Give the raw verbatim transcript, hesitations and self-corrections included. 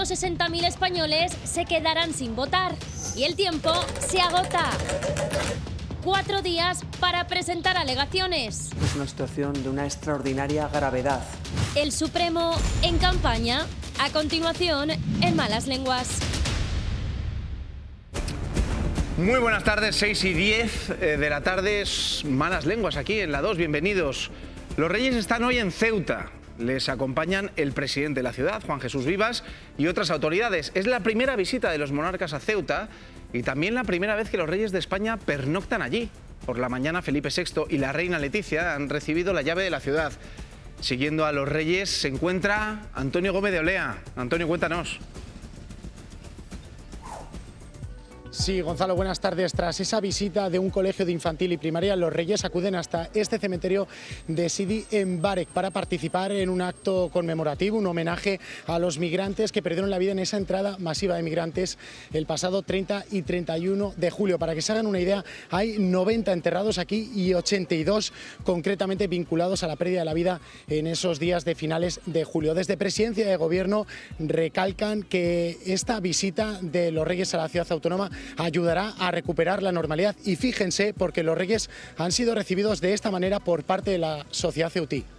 ciento sesenta mil españoles se quedarán sin votar y el tiempo se agota. Cuatro días para presentar alegaciones. Es una situación de una extraordinaria gravedad. El Supremo en campaña. A continuación, en Malas Lenguas. Muy buenas tardes, seis y diez de la tarde, Malas Lenguas aquí en la dos, bienvenidos. Los Reyes están hoy en Ceuta. Les acompañan el presidente de la ciudad, Juan Jesús Vivas, y otras autoridades. Es la primera visita de los monarcas a Ceuta y también la primera vez que los reyes de España pernoctan allí. Por la mañana, Felipe sexto y la reina Leticia han recibido la llave de la ciudad. Siguiendo a los reyes se encuentra Antonio Gómez de Olea. Antonio, cuéntanos. Sí, Gonzalo, buenas tardes. Tras esa visita de un colegio de infantil y primaria, los Reyes acuden hasta este cementerio de Sidi Mbarek para participar en un acto conmemorativo, un homenaje a los migrantes que perdieron la vida en esa entrada masiva de migrantes el pasado treinta y treinta y uno de julio. Para que se hagan una idea, hay noventa enterrados aquí y ochenta y dos concretamente vinculados a la pérdida de la vida en esos días de finales de julio. Desde Presidencia de Gobierno recalcan que esta visita de los Reyes a la ciudad autónoma ayudará a recuperar la normalidad. Y fíjense, porque los Reyes han sido recibidos de esta manera por parte de la sociedad ceutí.